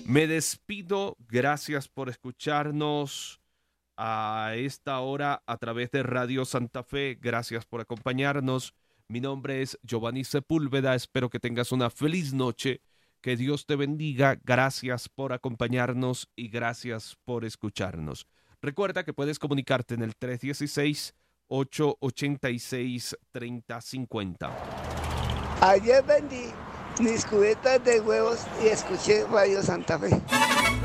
Me despido. Gracias por escucharnos a esta hora a través de Radio Santa Fe. Gracias por acompañarnos. Mi nombre es Giovanni Sepúlveda. Espero que tengas una feliz noche. Que Dios te bendiga. Gracias por acompañarnos y gracias por escucharnos. Recuerda que puedes comunicarte en el 316-886-3050. Ayer vendí mis cubetas de huevos y escuché Radio Santa Fe.